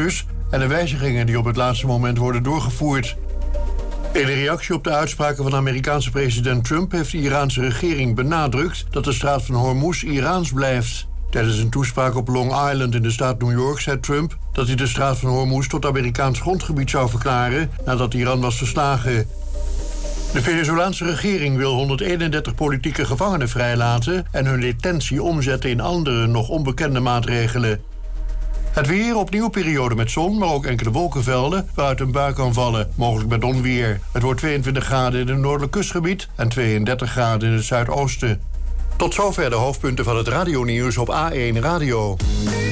dus en de wijzigingen die op het laatste moment worden doorgevoerd. In de reactie op de uitspraken van de Amerikaanse president Trump heeft de Iraanse regering benadrukt dat de straat van Hormuz Iraans blijft. Tijdens een toespraak op Long Island in de staat New York zei Trump dat hij de straat van Hormuz tot Amerikaans grondgebied zou verklaren nadat Iran was verslagen. De Venezolaanse regering wil 131 politieke gevangenen vrijlaten en hun detentie omzetten in andere, nog onbekende maatregelen. Het weer, opnieuw periode met zon, maar ook enkele wolkenvelden waaruit een bui kan vallen, mogelijk met onweer. Het wordt 22 graden in het noordelijk kustgebied en 32 graden in het zuidoosten. Tot zover de hoofdpunten van het radionieuws op A1 Radio.